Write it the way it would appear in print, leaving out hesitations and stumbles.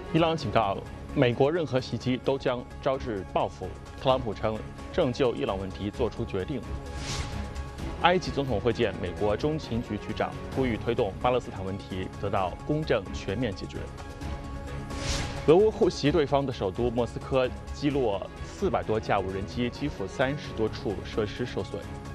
伊朗警告，美国任何袭击都将招致报复。特朗普称正就伊朗问题做出决定。埃及总统会见美国中情局局长，呼吁推动巴勒斯坦问题得到公正全面解决。俄乌互袭对方的首都莫斯科，击落400多架无人机，基辅30多处设施受损。